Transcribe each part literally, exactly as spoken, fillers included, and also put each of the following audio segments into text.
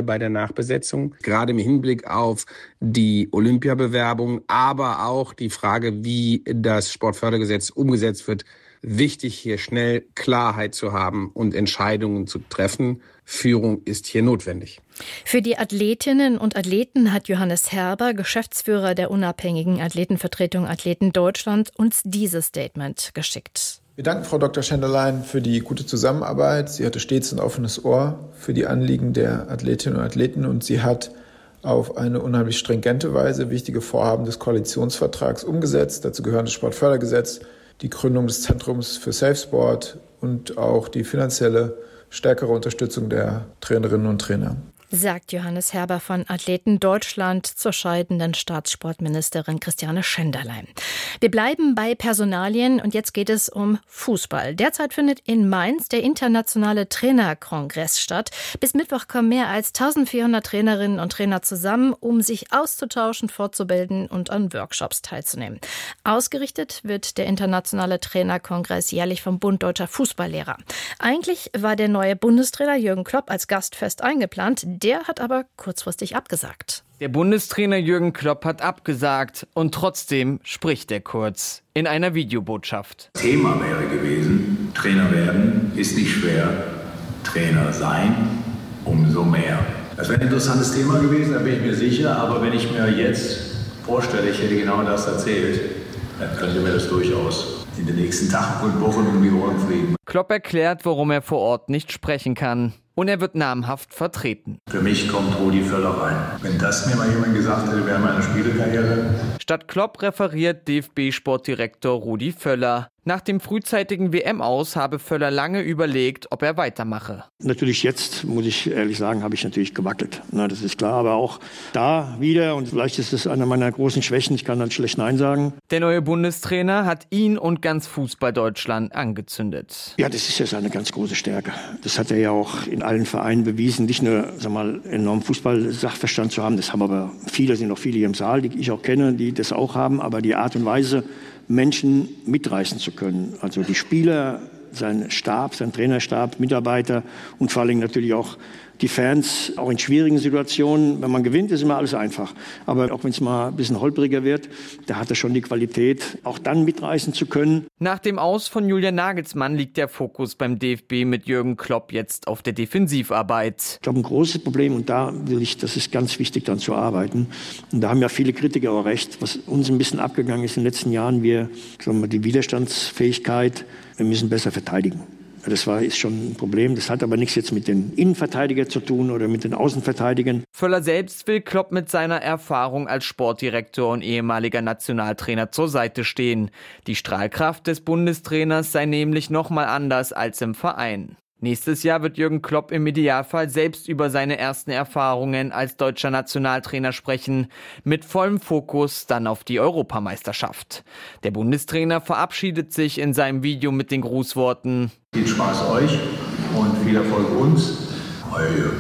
bei der Nachbesetzung, gerade im Hinblick auf die Olympiabewerbung, aber auch die Frage, wie das Sportfördergesetz umgesetzt wird. Wichtig, hier schnell Klarheit zu haben und Entscheidungen zu treffen. Führung ist hier notwendig. Für die Athletinnen und Athleten hat Johannes Herber, Geschäftsführer der unabhängigen Athletenvertretung Athleten Deutschland, uns dieses Statement geschickt. Wir danken Frau Doktor Schenderlein für die gute Zusammenarbeit. Sie hatte stets ein offenes Ohr für die Anliegen der Athletinnen und Athleten und sie hat auf eine unheimlich stringente Weise wichtige Vorhaben des Koalitionsvertrags umgesetzt. Dazu gehören das Sportfördergesetz, die Gründung des Zentrums für Safe Sport und auch die finanzielle stärkere Unterstützung der Trainerinnen und Trainer. Sagt Johannes Herber von Athleten Deutschland zur scheidenden Staatssportministerin Christiane Schenderlein. Wir bleiben bei Personalien und jetzt geht es um Fußball. Derzeit findet in Mainz der internationale Trainerkongress statt. Bis Mittwoch kommen mehr als eintausendvierhundert Trainerinnen und Trainer zusammen, um sich auszutauschen, fortzubilden und an Workshops teilzunehmen. Ausgerichtet wird der internationale Trainerkongress jährlich vom Bund Deutscher Fußballlehrer. Eigentlich war der neue Bundestrainer Jürgen Klopp als Gast fest eingeplant. Der hat aber kurzfristig abgesagt. Der Bundestrainer Jürgen Klopp hat abgesagt und trotzdem spricht er kurz in einer Videobotschaft. Thema wäre gewesen, Trainer werden ist nicht schwer, Trainer sein umso mehr. Das wäre ein interessantes Thema gewesen, da bin ich mir sicher, aber wenn ich mir jetzt vorstelle, ich hätte genau das erzählt, dann könnte mir das durchaus in den nächsten Tagen und Wochen um die Ohren fliegen. Klopp erklärt, warum er vor Ort nicht sprechen kann. Und er wird namhaft vertreten. Für mich kommt Rudi Völler rein. Wenn das mir mal jemand gesagt hätte, wäre meine Spielekarriere. Statt Klopp referiert D F B-Sportdirektor Rudi Völler. Nach dem frühzeitigen W M-Aus habe Völler lange überlegt, ob er weitermache. Natürlich jetzt, muss ich ehrlich sagen, habe ich natürlich gewackelt. Na, das ist klar, aber auch da wieder, und vielleicht ist es einer meiner großen Schwächen, ich kann dann schlecht Nein sagen. Der neue Bundestrainer hat ihn und ganz Fußball-Deutschland angezündet. Ja, das ist ja seine ganz große Stärke. Das hat er ja auch in allen Vereinen bewiesen, nicht nur sag mal, enormen Fußball-Sachverstand zu haben, das haben aber viele, sind auch viele hier im Saal, die ich auch kenne, die das auch haben, aber die Art und Weise, Menschen mitreißen zu können. Also die Spieler, sein Stab, sein Trainerstab, Mitarbeiter und vor allem natürlich auch die Fans, auch in schwierigen Situationen. Wenn man gewinnt, ist immer alles einfach. Aber auch wenn es mal ein bisschen holpriger wird, da hat er schon die Qualität, auch dann mitreißen zu können. Nach dem Aus von Julian Nagelsmann liegt der Fokus beim D F B mit Jürgen Klopp jetzt auf der Defensivarbeit. Ich glaube, ein großes Problem, und da will ich, das ist ganz wichtig, dann zu arbeiten. Und da haben ja viele Kritiker auch recht, was uns ein bisschen abgegangen ist in den letzten Jahren, wir, sagen wir, die Widerstandsfähigkeit, wir müssen besser verteidigen. Das war, ist schon ein Problem. Das hat aber nichts jetzt mit den Innenverteidigern zu tun oder mit den Außenverteidigern. Völler selbst will Klopp mit seiner Erfahrung als Sportdirektor und ehemaliger Nationaltrainer zur Seite stehen. Die Strahlkraft des Bundestrainers sei nämlich noch mal anders als im Verein. Nächstes Jahr wird Jürgen Klopp im Idealfall selbst über seine ersten Erfahrungen als deutscher Nationaltrainer sprechen, mit vollem Fokus dann auf die Europameisterschaft. Der Bundestrainer verabschiedet sich in seinem Video mit den Grußworten: Viel Spaß euch und viel Erfolg uns. Euer Jürgen.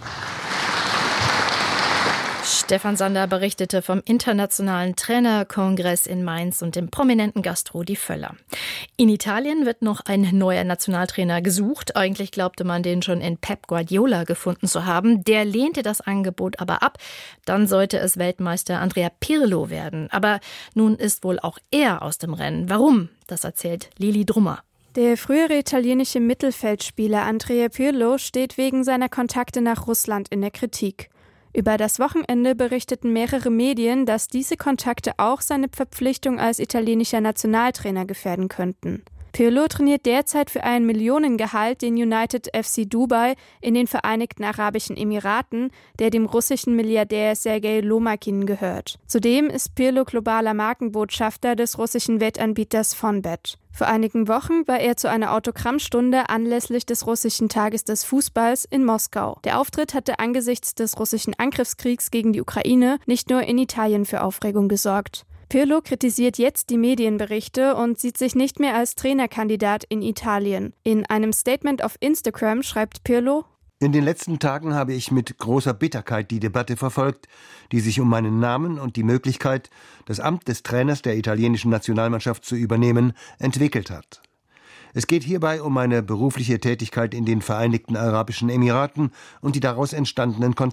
Stefan Sander berichtete vom internationalen Trainerkongress in Mainz und dem prominenten Gast Rudi Völler. In Italien wird noch ein neuer Nationaltrainer gesucht. Eigentlich glaubte man, den schon in Pep Guardiola gefunden zu haben. Der lehnte das Angebot aber ab. Dann sollte es Weltmeister Andrea Pirlo werden. Aber nun ist wohl auch er aus dem Rennen. Warum? Das erzählt Lili Drummer. Der frühere italienische Mittelfeldspieler Andrea Pirlo steht wegen seiner Kontakte nach Russland in der Kritik. Über das Wochenende berichteten mehrere Medien, dass diese Kontakte auch seine Verpflichtung als italienischer Nationaltrainer gefährden könnten. Pirlo trainiert derzeit für ein Millionengehalt den United F C Dubai in den Vereinigten Arabischen Emiraten, der dem russischen Milliardär Sergei Lomakin gehört. Zudem ist Pirlo globaler Markenbotschafter des russischen Wettanbieters Fonbet. Vor einigen Wochen war er zu einer Autogrammstunde anlässlich des russischen Tages des Fußballs in Moskau. Der Auftritt hatte angesichts des russischen Angriffskriegs gegen die Ukraine nicht nur in Italien für Aufregung gesorgt. Pirlo kritisiert jetzt die Medienberichte und sieht sich nicht mehr als Trainerkandidat in Italien. In einem Statement auf Instagram schreibt Pirlo: In den letzten Tagen habe ich mit großer Bitterkeit die Debatte verfolgt, die sich um meinen Namen und die Möglichkeit, das Amt des Trainers der italienischen Nationalmannschaft zu übernehmen, entwickelt hat. Es geht hierbei um meine berufliche Tätigkeit in den Vereinigten Arabischen Emiraten und die daraus entstandenen Kontakte.